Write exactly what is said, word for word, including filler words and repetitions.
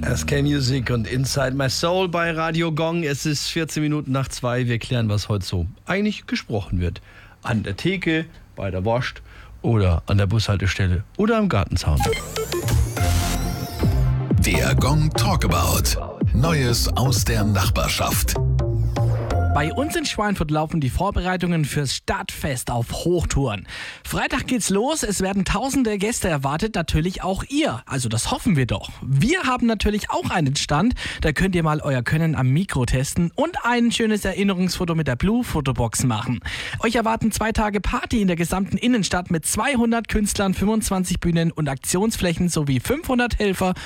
S K Music und Inside My Soul bei Radio Gong. Es ist vierzehn Minuten nach zwei. Wir klären, was heute so eigentlich gesprochen wird. An der Theke, bei der Wurst oder an der Bushaltestelle oder am Gartenzaun. Der Gong Talkabout. Neues aus der Nachbarschaft. Bei uns in Schweinfurt laufen die Vorbereitungen fürs Stadtfest auf Hochtouren. Freitag geht's los, es werden tausende Gäste erwartet, natürlich auch ihr. Also das hoffen wir doch. Wir haben natürlich auch einen Stand, da könnt ihr mal euer Können am Mikro testen und ein schönes Erinnerungsfoto mit der Blue-Fotobox machen. Euch erwarten zwei Tage Party in der gesamten Innenstadt mit zweihundert Künstlern, fünfundzwanzig Bühnen und Aktionsflächen sowie fünfhundert Helfer